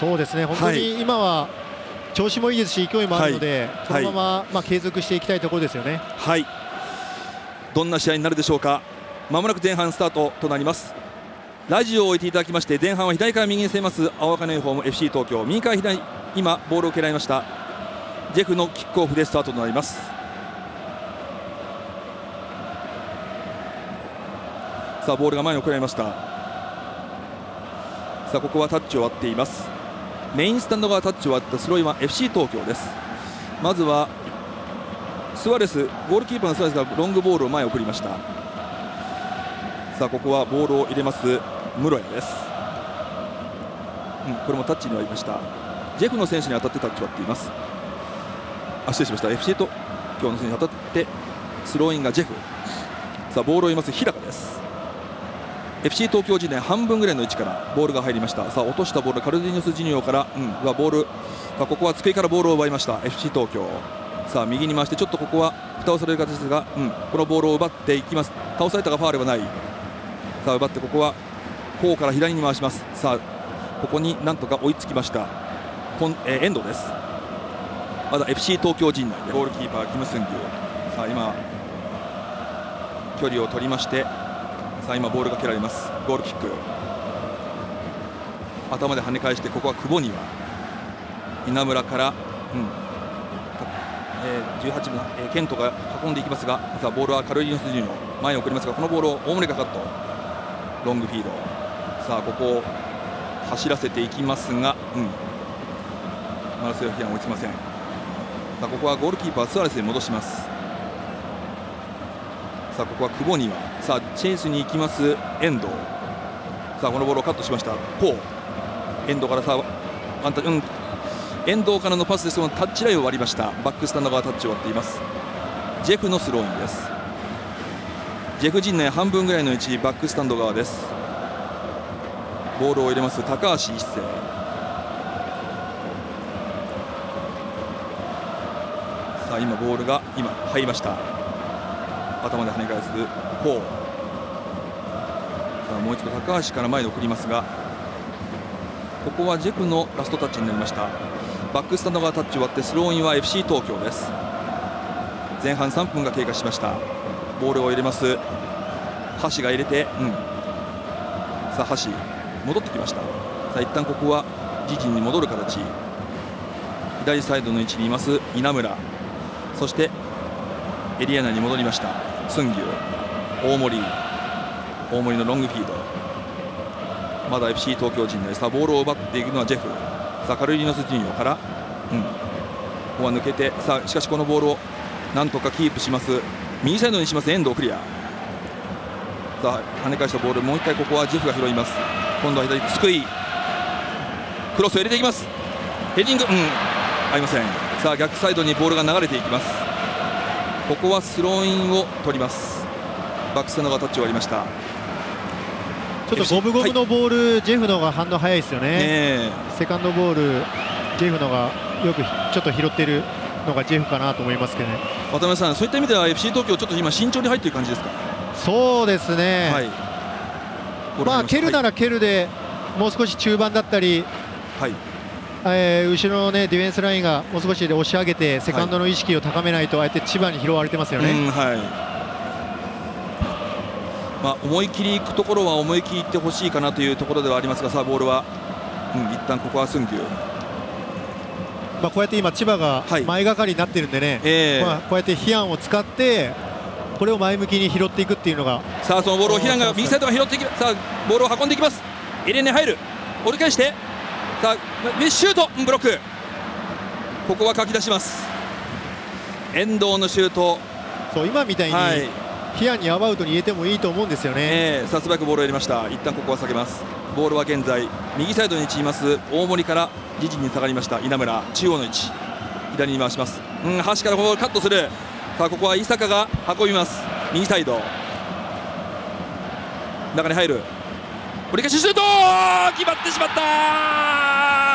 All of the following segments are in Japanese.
そうですね、本当に今は調子もいいですし勢いもあるので、このまま継続していきたいところですよね。 はい、どんな試合になるでしょうか。まもなく前半スタートとなります。ラジオを置いていただきまして、前半は左から右に攻めます青茜ユニフォーム FC 東京、右から左、今ボールを蹴られましたジェフのキックオフでスタートとなります。さあボールが前に送られました。さあここはタッチを割っています。メインスタンド側タッチを割ったスローインは FC 東京です。まずはスアレス、ゴールキーパーのスアレスがロングボールを前に送りました。さあここはボールを入れます室谷です。これもタッチに割りました。ジェフの選手に当たってタッチを割っています。失礼しました。 FC 東京の選手に当たってスローインがジェフ。さあボールを入れます平賀です。 FC 東京時代半分ぐらいの位置からボールが入りました。さあ落としたボールカルディニョスジュニオからボール、ここは机からボールを奪いました FC 東京。さあ右に回してちょっとここは蓋をされる形ですが、このボールを奪っていきます。倒されたがファウルはない。さあ奪ってここはこうから左に回します。さあここになんとか追いつきました遠藤です。まだ FC 東京陣内でゴールキーパーキム・スンギュ。さあ今距離を取りまして、さあ今ボールが蹴られます。ゴールキック頭で跳ね返して、ここは久保には稲村から、18番、ケントが運んでいきますが、さあボールはカルディニョスジュニオ前に送りますが、このボールを大森がカットロングフィード。さあここを走らせていきますが、マルセロ・ヒアン追いつきません。さあここはゴールキーパースアレスに戻します。さあここは久保にはさあチェイスに行きます遠藤。さあこのボールをカットしました。こう遠藤からさあ遠藤からのパスですがタッチラインを割りました。バックスタンド側タッチを割っています。ジェフのスローインです。ジェフ陣内半分ぐらいの位置、バックスタンド側です。ボールを入れます高橋一生。さあ今ボールが入りました。頭で跳ね返すこう。さあもう一度高橋から前に送りますが、ここはジェフのラストタッチになりました。バックスタンド側タッチ終わってスローインは FC 東京です。前半3分が経過しました。ボールを入れます橋が入れて、さあ橋戻ってきました。さあ一旦ここは自陣に戻る形。左サイドの位置にいます稲村、そしてエリア内に戻りましたスンギュ、大森のロングフィード。まだ FC 東京陣内。さあボールを奪っていくのはジェフ。さあカルディノスジュニオから、ここは抜けて、さあしかしこのボールをなんとかキープします。右サイドにします遠藤クリア。さあ跳ね返したボールもう一回ここはジェフが拾います。今度は左つくいクロスを入れていきます。ヘディング合いません。さあ逆サイドにボールが流れていきます。ここはスローインを取ります。バックスタンドがタッチ終わりました。 ちょっとゴムゴムのボール、ジェフの方が反応早いですよね。セカンドボールジェフの方がよくちょっと拾っているのがジェフかなと思いますけどね。 渡辺さん、そういった意味では FC 東京ちょっと今慎重に入っている感じですか。 そうですね、蹴るなら蹴るでもう少し中盤だったり、後ろの、ディフェンスラインがもう少しで押し上げてセカンドの意識を高めないと、ああやって千葉に拾われてますよね。 思い切りいくところは思い切りいってほしいかなというところではありますが、さあボールは、一旦ここはスンギュ。 こうやって今千葉が前がかりになってるんでね、こうやってヒアンを使ってこれを前向きに拾っていくっていうのが、 さあそのボールをヒアンが右サイドが拾っていき、さあボールを運んでいきます。エレンに入る、折り返して、さあシュート、ブロック。ここはかき出します。遠藤のシュート。 そう今みたいに、ヒアンにアバウトに入れてもいいと思うんですよね。 さあ素早くボールを入れました。一旦ここは下げます。ボールは現在右サイドに位置います大森から自陣に下がりました稲村、中央の位置左に回します。端からボールカットする。さあここは伊坂が運びます。右サイド中に入る、折り返しシュート、決まってしまった。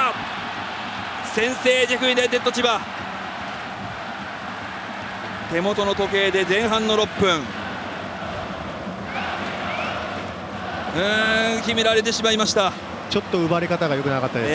先制ジェフユナイテッド千葉。手元の時計で前半の6分、決められてしまいました。 ちょっと奪われ方が良くなかったです。